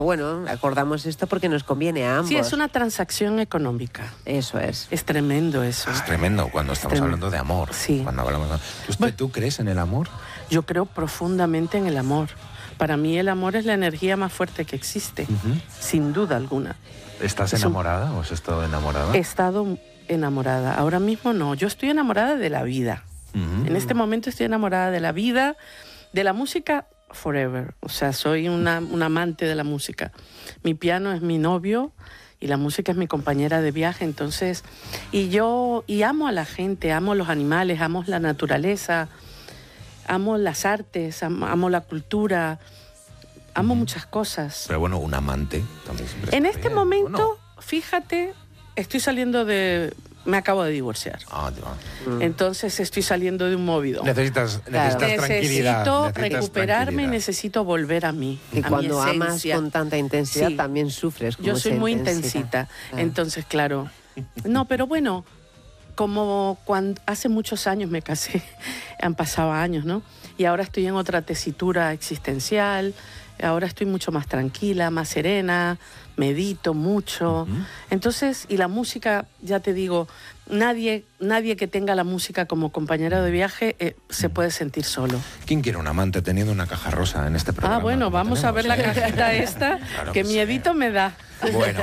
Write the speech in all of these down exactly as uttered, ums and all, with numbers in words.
Bueno, acordamos esto porque nos conviene a ambos. Sí, es una transacción económica. Eso es. Es tremendo eso. Es tremendo cuando estamos tremendo. hablando de amor. Sí. Cuando hablamos de... ¿Usted, Bueno, ¿Tú crees en el amor? Yo creo profundamente en el amor. Para mí el amor es la energía más fuerte que existe, Uh-huh. sin duda alguna. ¿Estás Es un- enamorada o has estado enamorada? He estado enamorada. Ahora mismo no. Yo estoy enamorada de la vida. Uh-huh. En este momento estoy enamorada de la vida, de la música forever. O sea, soy una, una amante de la música. Mi piano es mi novio y la música es mi compañera de viaje. Entonces, y yo, y amo a la gente, amo los animales, amo la naturaleza, amo las artes, amo, amo la cultura, amo muchas cosas. Pero bueno, un amante también siempre En está este bien, momento, ¿o no? fíjate, estoy saliendo de... Me acabo de divorciar. Ah, Dios. Mm. Entonces estoy saliendo de un movido. Necesitas, Claro. necesitas tranquilidad. Necesito necesitas recuperarme y tranquilidad. necesito volver a mí. Y a cuando mi amas esencia. con tanta intensidad, Sí. también sufres. con Yo mucha soy muy intensidad. intensita. Claro. Entonces, claro. No, pero bueno, como cuando hace muchos años me casé, han pasado años, ¿no? Y ahora estoy en otra tesitura existencial. Ahora estoy mucho más tranquila, más serena, medito mucho. Ujú. Entonces, y la música, ya te digo, nadie, nadie que tenga la música como compañera de viaje eh, se puede sentir solo. ¿Quién quiere un amante teniendo una caja rosa en este programa? Ah, bueno, Como vamos a ver la tenemos, ¿eh? cajita esta, Claro que que sí. miedito me da. Bueno,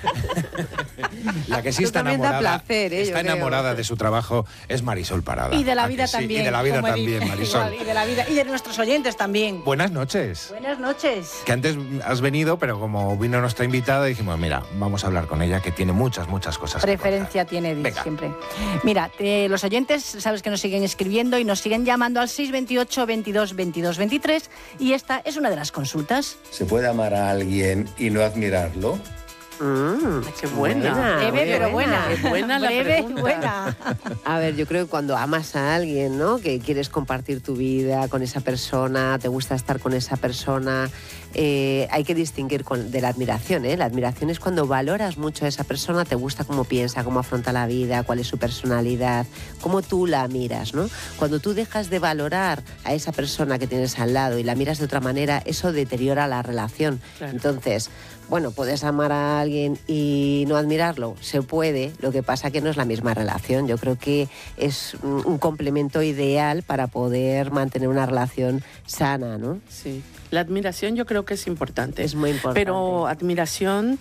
la que sí Esto está también da enamorada, placer, ¿eh? está Yo creo. enamorada de su trabajo es Marisol Parada. Y de la ¿A que vida sí? también. Y de la vida como he también, dicho. Marisol. Igual, y de la vida. Y de nuestros oyentes también. Buenas noches. Buenas noches. Que antes has venido, pero como vino nuestra invitada, dijimos, mira, vamos a hablar con ella, que tiene muchas, muchas cosas que Preferencia tiene Edith, Venga. siempre. Mira, eh, los oyentes, sabes que nos siguen escribiendo y nos siguen llamando al seis veintiocho, veintidós, veintidós, veintitrés y esta es una de las consultas. ¿Se puede amar a alguien y no admirarlo? Mm, Ay, qué buena. Breve, muy pero buena. Qué buena la Breve y pregunta. buena. A ver, yo creo que cuando amas a alguien, ¿no? Que quieres compartir tu vida con esa persona, te gusta estar con esa persona, eh, hay que distinguir con, de la admiración, ¿eh? La admiración es cuando valoras mucho a esa persona, te gusta cómo piensa, cómo afronta la vida, cuál es su personalidad, cómo tú la miras, ¿no? Cuando tú dejas de valorar a esa persona que tienes al lado y la miras de otra manera, eso deteriora la relación. Claro. Entonces, bueno, ¿puedes amar a alguien y no admirarlo? Se puede, lo que pasa que no es la misma relación. Yo creo que es un un complemento ideal para poder mantener una relación sana, ¿no? Sí, la admiración yo creo que es importante. Es muy importante. Pero admiración,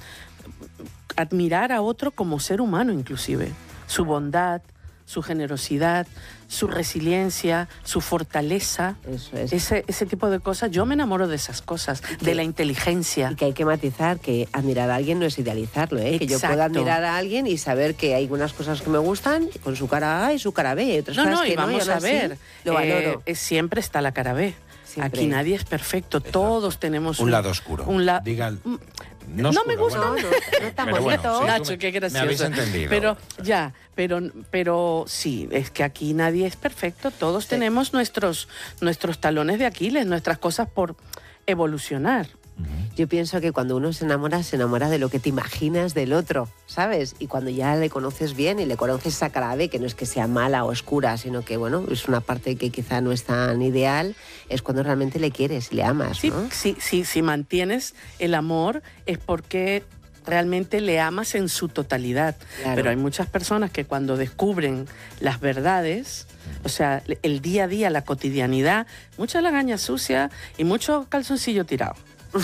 admirar a otro como ser humano inclusive, su bondad, su generosidad, su resiliencia, su fortaleza, Eso es. ese, ese tipo de cosas. Yo me enamoro de esas cosas, de la inteligencia. Y que hay que matizar que admirar a alguien no es idealizarlo, ¿eh? Que yo Exacto. puedo admirar a alguien y saber que hay unas cosas que me gustan con su cara A y su cara B, y otras No, cosas no, que y vamos aún a así ver, lo valoro. eh, siempre está la cara B. Siempre. Aquí nadie es perfecto, todos tenemos Un lado oscuro. Un la- Diga, Mm, no, no oscuro, me gusta. bueno. No, no, no tan Pero bueno, bonito. sí, tú Nacho, me- qué gracioso. Me habéis entendido. Pero ya, pero, pero sí, es que aquí nadie es perfecto. Todos Sí. tenemos nuestros, nuestros talones de Aquiles, nuestras cosas por evolucionar. Yo pienso que cuando uno se enamora, se enamora de lo que te imaginas del otro, ¿sabes? Y cuando ya le conoces bien y le conoces esa cara B, que no es que sea mala o oscura, sino que, bueno, es una parte que quizá no es tan ideal, es cuando realmente le quieres y le amas, Sí, ¿no? sí, sí, si mantienes el amor es porque realmente le amas en su totalidad. Claro. Pero hay muchas personas que cuando descubren las verdades, o sea, el día a día, la cotidianidad, mucha lagaña sucia y mucho calzoncillo tirado.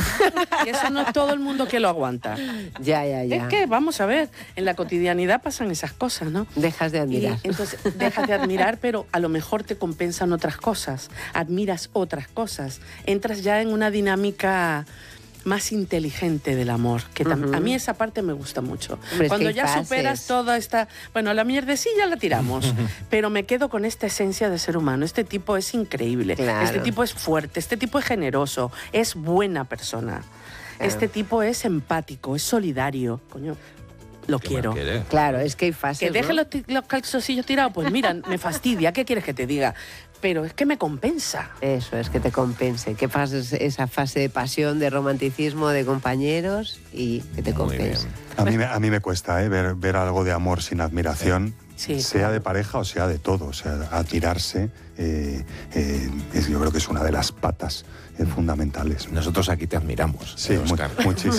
Y eso no es todo el mundo que lo aguanta. Ya, ya, ya. Es que, vamos a ver, en la cotidianidad pasan esas cosas, ¿no? Dejas de Y admirar. entonces dejas de admirar, pero a lo mejor te compensan otras cosas, admiras otras cosas, entras ya en una dinámica más inteligente del amor, que tam- Ujú. a mí esa parte me gusta mucho. Hombre, es que Cuando hay ya fases. superas toda esta... Bueno, la mierdecilla la tiramos, pero me quedo con esta esencia de ser humano. Este tipo es increíble, Claro. este tipo es fuerte, este tipo es generoso, es buena persona. Claro. Este tipo es empático, es solidario. Coño, lo ¿Qué quiero. más quiere? Claro, es que hay fases, Que deje ¿no? los, ti- los calzoncillos tirados, pues mira, me fastidia, ¿qué quieres que te diga? Pero es que me compensa. Eso es, que te compense, que pases esa fase de pasión, de romanticismo, de compañeros y que te Muy compense. bien. A mí, me- a mí me cuesta ¿eh? ver, ver algo de amor sin admiración. Sí, sea claro. de pareja o sea de todo. O sea, admirarse, eh, eh, es, yo creo que es una de las patas eh, fundamentales. Nosotros aquí te admiramos. Sí, Óscar. mu- muchísimo.